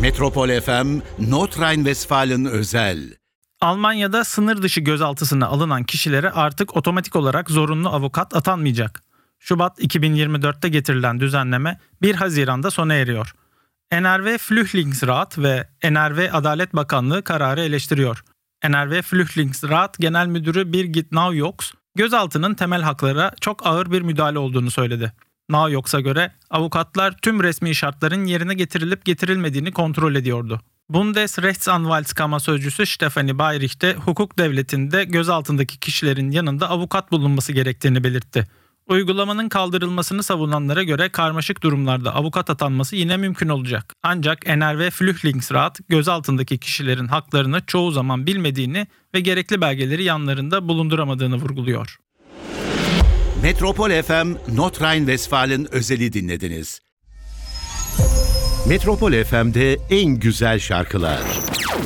Metropol FM, Nordrhein-Westfalen özel. Almanya'da sınır dışı gözaltısına alınan kişilere artık otomatik olarak zorunlu avukat atanmayacak. Şubat 2024'te getirilen düzenleme 1 Haziran'da sona eriyor. NRW Flüchtlingsrat ve NRW Adalet Bakanlığı kararı eleştiriyor. NRW Flüchtlingsrat Genel Müdürü Birgit Naujoks, gözaltının temel haklara çok ağır bir müdahale olduğunu söyledi. Naujoks'a göre avukatlar tüm resmi şartların yerine getirilip getirilmediğini kontrol ediyordu. Bundesrechtsanwaltskammer sözcüsü Stefanie Bayrich de hukuk devletinde gözaltındaki kişilerin yanında avukat bulunması gerektiğini belirtti. Uygulamanın kaldırılmasını savunanlara göre karmaşık durumlarda avukat atanması yine mümkün olacak. Ancak NRW Flüchtlingsrat gözaltındaki kişilerin haklarını çoğu zaman bilmediğini ve gerekli belgeleri yanlarında bulunduramadığını vurguluyor. Metropol FM, Nordrhein-Westfalen özeli dinlediniz. Metropol FM'de en güzel şarkılar.